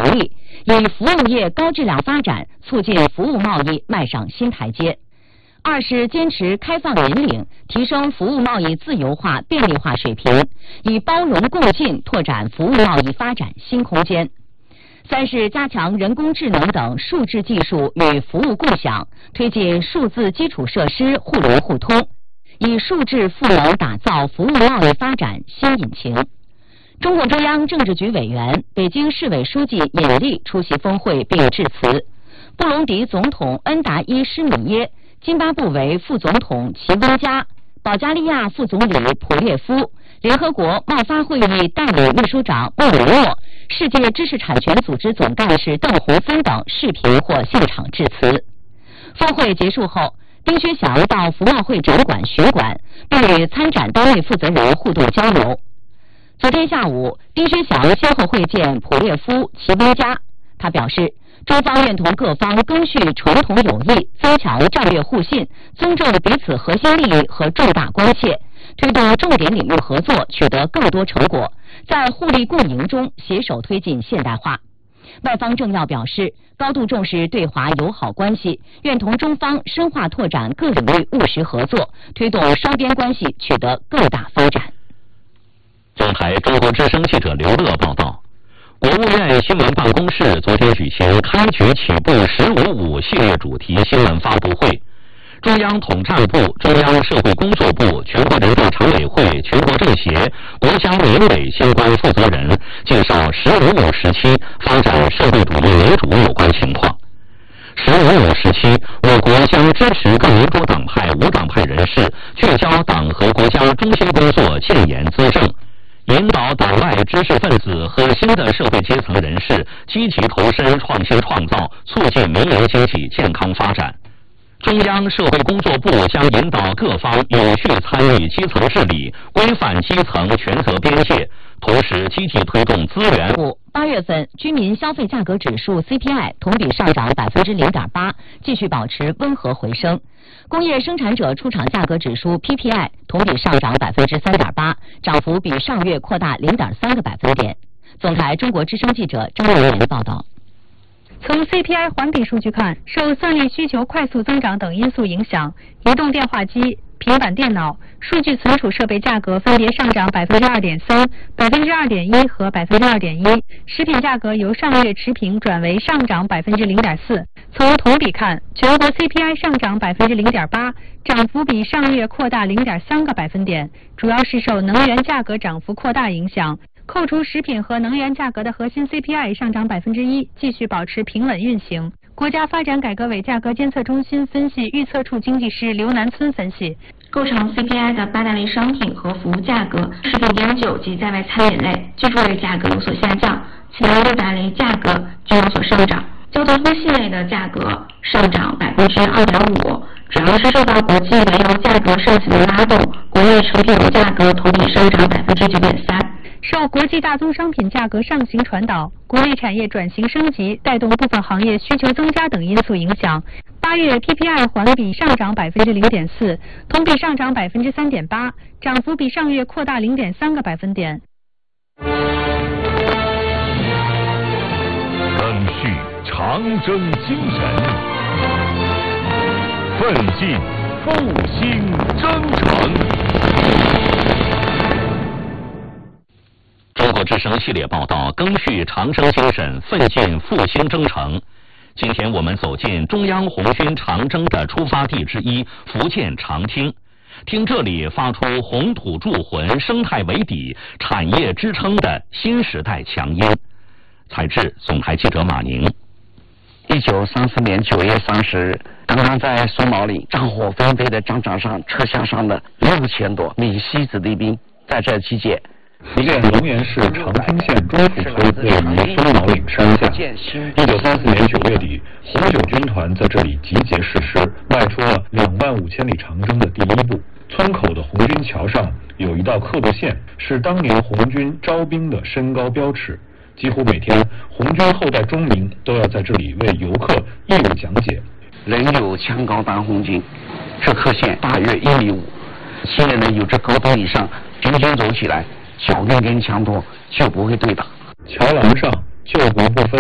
能力，以服务业高质量发展促进服务贸易迈上新台阶。二是坚持开放引领，提升服务贸易自由化便利化水平，以包容共进拓展服务贸易发展新空间。三是加强人工智能等数字技术与服务共享，推进数字基础设施互联互通，以数字赋能打造服务贸易发展新引擎。中共中央政治局委员、北京市委书记尹力出席峰会并致辞。布隆迪总统恩达伊施米耶、津巴布韦副总统齐温加、保加利亚副总理普列夫、联合国贸发会议代理秘书长穆里诺、世界知识产权组织总干事邓洪森等视频或现场致辞。峰会结束后，丁薛祥到服贸会展馆巡馆，并与参展单位负责人互动交流。昨天下午，丁薛祥先后会见普列夫、齐温加。他表示，中方愿同各方赓续传统友谊，增强战略互信，尊重彼此核心利益和重大关切，推动重点领域合作取得更多成果，在互利共赢中携手推进现代化。外方政要表示，高度重视对华友好关系，愿同中方深化拓展各领域务实合作，推动双边关系取得更大发展。 总台中国之声记者刘乐报道，国务院新闻办公室昨天举行开局起步“15.5”系列主题新闻发布会。中央统战部、中央社会工作部、全国人大常委会、全国政协、国家民委相关负责人介绍“15.5”时期发展社会主义民主有关情况。“15.5”时期，我国将支持各民主党派、无党派人士聚焦党和国家中心工作，建言资政，引导党外知识分子和新的社会阶层人士积极投身创新创造，促进民营经济健康发展。中央社会工作部将引导各方有序参与基层治理，规范基层权责边界，同时积极推动资源。 8月份居民消费价格指数 CPI 同比上涨 0.8%， 继续保持温和回升。工业生产者出厂价格指数 PPI 同比上涨 3.8%， 涨幅比上月扩大 0.3个百分点。总台中国之声记者张文言报道。 从 CPI 环比数据看，受算力需求快速增长等因素影响，移动电话机、平板电脑、数据存储设备价格分别上涨 2.3%、2.1% 和 2.1%， 食品价格由上月持平转为上涨 0.4%。从同比看，全国 CPI 上涨 0.8%， 涨幅比上月扩大 0.3个百分点，主要是受能源价格涨幅扩大影响。扣除食品和能源价格的核心 CPI 上涨 1%， 继续保持平稳运行。国家发展改革委价格监测中心分析预测处经济师刘南村分析， 构成 CPI 的8大类商品和服务价格，食品点酒及在外餐饮类、居住类价格有所下降，其他6大类价格均有所上涨。交通通信类的价格上涨 2.5%， 主要是受到国际原油价格上行的拉动，国内成品油价格同比上涨 9.3%。 受国际大宗商品价格上行传导、国内产业转型升级带动部分行业需求增加等因素影响，8月 PPI 环比上涨 0.4%， 同比上涨 3.8%， 涨幅比上月扩大 0.3个百分点。 赓续长征精神，奋进复兴征程。 中国之声系列报道，赓续长征精神，奋进复兴征程。今天我们走进中央红军长征的出发地之一福建长汀，听这里发出红土铸魂、生态为底、产业支撑的新时代强音。采制总台记者马宁。 1934年9月30日，刚刚在松毛岭战火纷飞的战场上，车厢上的6000多名西子弟兵在这集结。 福建龙岩市长汀县中府村位于松毛岭山下。1934年9月底，红九军团在这里集结誓师，迈出了25000里长征的第一步。村口的红军桥上有一道刻度线，是当年红军招兵的身高标尺。几乎每天，红军后代中民都要在这里为游客义务讲解。 人有枪高当红军，这刻线大约1.5米，现在呢有这高度以上，军走起来，脚跟跟枪多就不会对打。 桥廊上救国不分